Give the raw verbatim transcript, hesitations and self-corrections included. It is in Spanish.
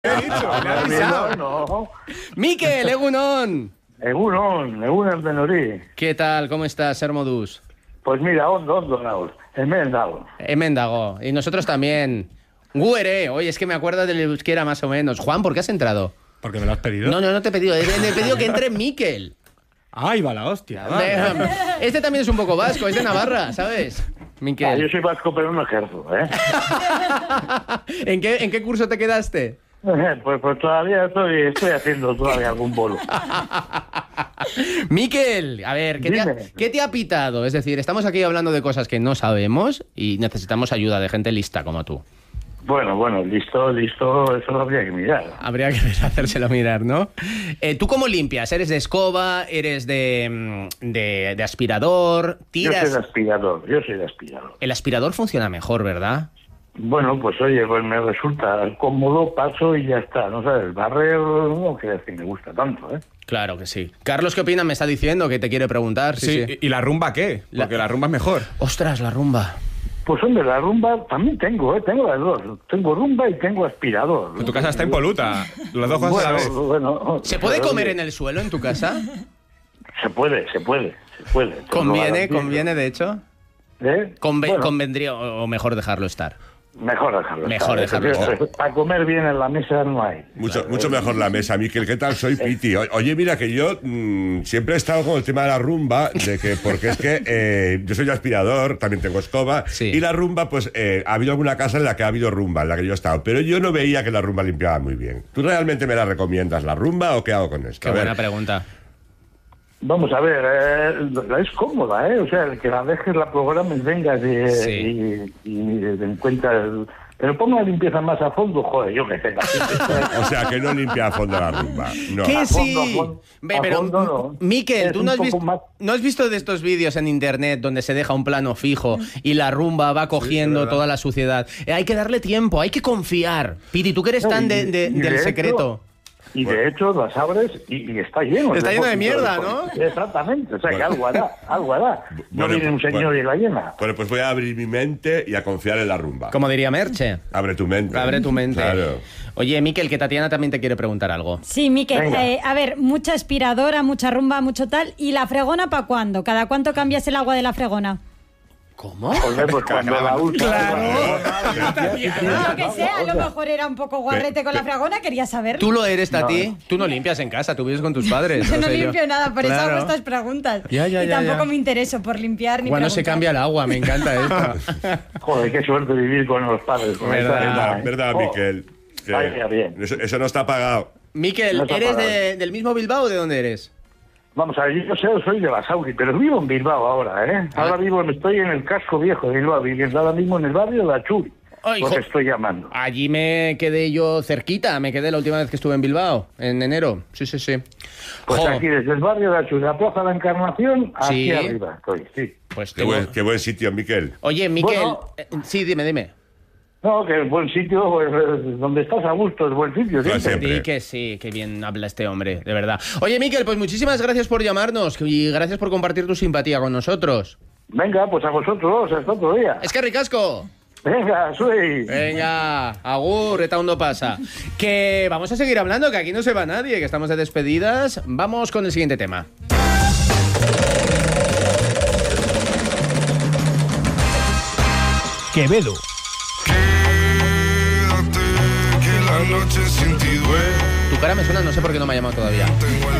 Le he dicho, le he avisado. No. Mikel, egunon. Egunon, egunon Benori. ¿Qué tal? ¿Cómo estás, ser modus? Pues mira, ondo, ondo, naus. Hemen dago. Hemen dago. Y nosotros también. Guere, oye, es que me acuerdo del euskera más o menos. Juan, ¿por qué has entrado? ¿Porque me lo has pedido? No, no, no te he pedido. Te he pedido que entre Mikel. ¡Ay, va la hostia! Va. Este también es un poco vasco, es de Navarra, ¿sabes? Mikel. Ah, yo soy vasco, pero no ejerzo, ¿eh? ¿En qué, ¿En qué curso te quedaste? Pues, pues todavía estoy, estoy haciendo todavía algún bolo. Mikel, a ver, ¿qué te, ha, Dime. ¿qué te ha pitado? Es decir, estamos aquí hablando de cosas que no sabemos y necesitamos ayuda de gente lista como tú. Bueno, bueno, listo, listo, eso lo habría que mirar. Habría que hacérselo mirar, ¿no? Eh, ¿Tú cómo limpias? ¿Eres de escoba? ¿Eres de, de, de aspirador? Yo ¿Tiras? soy de aspirador, yo soy de aspirador. El aspirador funciona mejor, ¿verdad? Bueno, pues oye, pues me resulta cómodo, paso y ya está. No sabes, barrer no quiere decir que me gusta tanto, ¿eh? Claro que sí. Carlos, ¿qué opina? Me está diciendo que te quiere preguntar. Sí, Sí, sí. ¿y la rumba qué? Porque la... la rumba es mejor. Ostras, la rumba. Pues hombre, la rumba también tengo, ¿eh? Tengo las dos. Tengo rumba y tengo aspirador. En tu casa está impoluta. Las dos cosas a la vez. Bueno, bueno, ¿Se puede pero, comer oye, en el suelo en tu casa? Se puede, se puede, se puede. Te lo ¿Conviene, garantizo. conviene de hecho? ¿Eh? Conve- Bueno, Convendría o o mejor dejarlo estar. mejor dejarlo Mejor estar, dejarlo ¿eh? estar. Para comer bien en la mesa no hay. Mucho, mucho mejor la mesa, Mikel. ¿Qué tal? Soy Piti. O- Oye, mira que yo mmm, siempre he estado con el tema de la rumba, de que porque es que eh, yo soy aspirador, también tengo escoba, Sí. y la rumba, pues eh, ha habido alguna casa en la que ha habido rumba, en la que yo he estado, pero yo no veía que la rumba limpiaba muy bien. ¿Tú realmente me la recomiendas, la rumba, o qué hago con esto? Qué A ver. buena pregunta. Vamos a ver, eh, es cómoda, ¿eh? O sea, el que la dejes, la programes, vengas y, Sí. y, y te encuentras... Pero ponga la limpieza más a fondo, joder, yo que sé. O sea, que no limpia a fondo la rumba. No. ¿Qué A fondo, sí? a fondo, Ve, a pero, fondo no. Mikel, Es ¿tú un no has, poco visto, más- no has visto de estos vídeos en internet donde se deja un plano fijo y la rumba va cogiendo verdad. toda la suciedad? Eh, hay que darle tiempo, hay que confiar. Piti, tú que eres No, tan y- de, de- y de del hecho- secreto. Y de hecho las abres y, y está lleno. Está lleno de depósito mierda, depósito. ¿no? Exactamente, o sea que Bueno. algo hará, algo hará. No Bueno, viene un pues- señor bueno. y la llena. Bueno, pues voy a abrir mi mente y a confiar en la rumba. Como diría Merche. Abre tu mente. Abre tu mente. Claro. Oye, Mikel, que Tatiana también te quiere preguntar algo. Sí, Mikel, Venga. eh, a ver, mucha aspiradora, mucha rumba, mucho tal. ¿Y la fregona para cuándo? ¿Cada cuánto cambias el agua de la fregona? ¿Cómo? Joder, pues cuando la usas... No, que sea, a lo mejor era un poco guarrete con la fregona, quería saberlo. ¿Tú lo eres, Tati? Tú no limpias en casa, tú vives con tus padres. Yo no sé limpio nada, por eso Claro. hago estas preguntas. Ya, ya, y ya, tampoco ya. me intereso por limpiar ni Cuando se preguntar. cambia el agua, me encanta esto. Joder, qué suerte vivir con los padres. Con Verdad, esta edad, ¿Verdad, ¿eh? verdad, Oh, Mikel? Que vaya bien. Eso, eso no está pagado. Mikel, No está ¿eres pagado. de- del mismo Bilbao o de dónde eres? Vamos a ver, yo sé, soy de Basauri, pero vivo en Bilbao ahora, ¿eh? Ahora vivo, estoy en el casco viejo de Bilbao, viviendo ahora mismo en el barrio de la Churi. Ay, Lo jo- que estoy llamando. Allí me quedé yo cerquita, me quedé la última vez que estuve en Bilbao, en enero. Sí, sí, sí. Pues Jo, aquí, desde el barrio de la Churi, la Plaza de la Encarnación, aquí Sí. arriba estoy, sí. pues Qué tengo- buen, qué buen sitio, Mikel. Oye, Mikel... Bueno. eh, sí, dime, dime. No, que es buen sitio, pues, eh, donde estás a gusto, es buen sitio, Pues siempre. siempre. Di que sí, que bien habla este hombre, de verdad. Oye, Mikel, pues muchísimas gracias por llamarnos y gracias por compartir tu simpatía con nosotros. Venga, pues a vosotros, hasta otro día. Es que ricasco. Venga, soy... Venga, agur, eta ondo pasa. Que vamos a seguir hablando, que aquí no se va nadie, que estamos de despedidas. Vamos con el siguiente tema. Quevedo. Quédate, que la noche sin ti duele. Tu cara me suena, no sé por qué no me ha llamado todavía. Tengo el